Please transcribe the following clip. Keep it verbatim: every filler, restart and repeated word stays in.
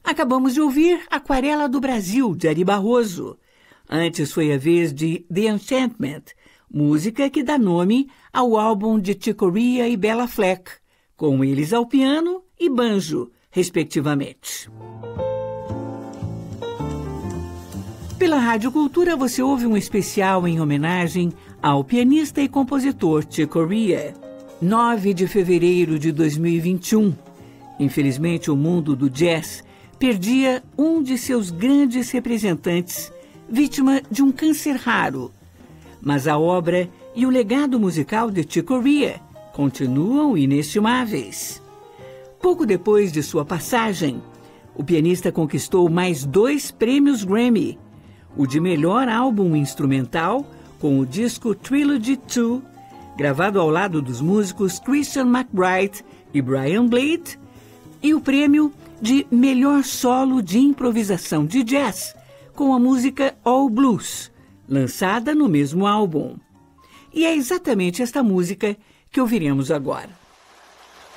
Acabamos de ouvir Aquarela do Brasil, de Ari Barroso. Antes foi a vez de The Enchantment, música que dá nome ao álbum de Chick Corea e Bela Fleck, com eles ao piano e banjo, respectivamente. Pela Rádio Cultura você ouve um especial em homenagem ao pianista e compositor Chick Corea. nove de fevereiro de dois mil e vinte e um. Infelizmente, o mundo do jazz perdia um de seus grandes representantes, vítima de um câncer raro. Mas a obra e o legado musical de Chick Corea continuam inestimáveis. Pouco depois de sua passagem, o pianista conquistou mais dois prêmios Grammy, o de melhor álbum instrumental com o disco Trilogy dois, gravado ao lado dos músicos Christian McBride e Brian Blade, e o prêmio de melhor solo de improvisação de jazz com a música All Blues, lançada no mesmo álbum. E é exatamente esta música que ouviremos agora.